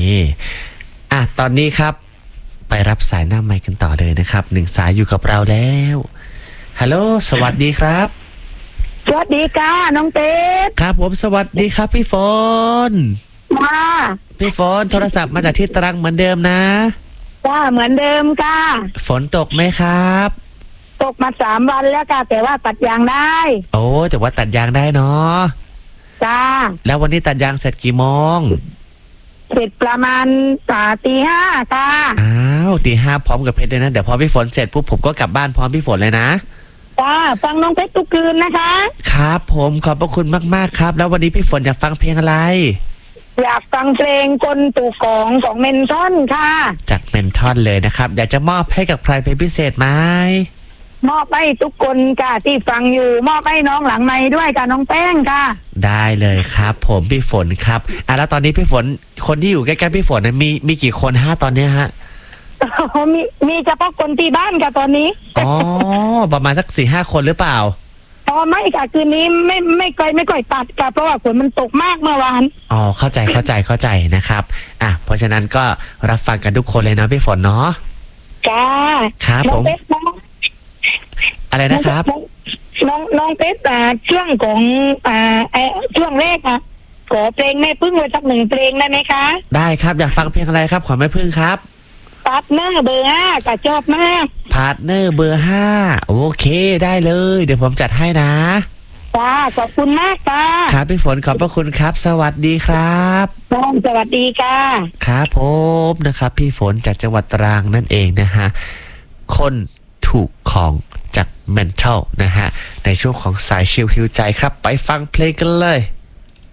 ตอนนี้ครับไปรับสายหน้าไมค์กันต่อเลยนะครับหนึ่งสายอยู่กับเราแล้วฮัลโหลสวัสดีครับสวัสดีค่ะน้องเต๊ดครับผมสวัสดีครับพี่ฝนมาพี่ฝนโทรศัพท์มาจากที่ตรังเหมือนเดิมนะจ้าเหมือนเดิมค่ะฝนตกไหมครับตกมา3 วันแล้วค่ะแต่ว่าตัดยางได้โอ้แต่ว่าตัดยางได้เนาะจ้าแล้ววันนี้ตัดยางเสร็จกี่โมงเสร็จประมาณตี 5ค่ะอ้าวตี 5พร้อมกับเพชรเลยนะเดี๋ยวพอพี่ฝนเสร็จปุ๊บผมก็กลับบ้านพร้อมพี่ฝนเลยนะจ้าฟังน้องเพชรทุกคืนนะคะครับผมขอบพระคุณมากๆครับแล้ววันนี้พี่ฝนอยากฟังเพลงอะไรอยากฟังเพลงคนตูกของเมนทอนค่ะจากเมนทอนเลยนะครับอยากจะมอบให้กับใครเป็นพิเศษไหมมอบให้ทุกคนค่ะที่ฟังอยู่มอบให้น้องหลังไม้ด้วยค่ะน้องแป้งค่ะได้เลยครับผมพี่ฝนครับแล้วตอนนี้พี่ฝนคนที่อยู่ใกล้ๆพี่ฝนมีกี่คนตอนนี้ฮะมีเฉพาะคนที่บ้านค่ะตอนนี้ประมาณสัก 4-5 คนหรือเปล่าไม่ค่ะคืนนี้ไม่ค่อยตัดค่ะเพราะว่าฝนมันตกมากเมื่อวานเข้าใจนะครับเพราะฉะนั้นก็รับฟังกันทุกคนเลยนะพี่ฝนเนาะจ้าครับผมอะไรนะครับน้องเพชรช่วงของช่วงแรกขอเพลงแม่พึ่งไว้สัก1 เพลงได้ไหมคะได้ครับอยากฟังเพลงอะไรครับขอแม่พึ่งครับพาร์ทเนอร์เบอร์ 5ก็ชอบมากพาร์ทเนอร์เบอร์ 5โอเคได้เลยเดี๋ยวผมจัดให้นะจ้าขอบคุณมากค่ะครับพี่ฝนขอบพระคุณครับสวัสดีครับสวัสดีค่ะครับผมนะครับพี่ฝนจากจังหวัดตรังนั่นเองนะฮะคนถูกของจาก Mental นะฮะในช่วงของสายชิลฮิวใจครับไปฟังเพลงกันเลย